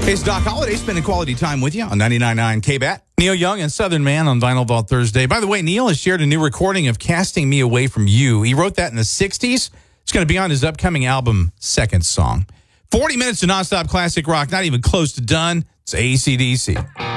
It's Doc Holliday spending quality time with you on 99.9 KBAT. Neil Young and Southern Man on Vinyl Vault Thursday. By the way, Neil has shared a new recording of Casting Me Away From You. He wrote that in the 60s. It's going to be on his upcoming album, Second Song. 40 minutes of nonstop classic rock, not even close to done. It's AC/DC.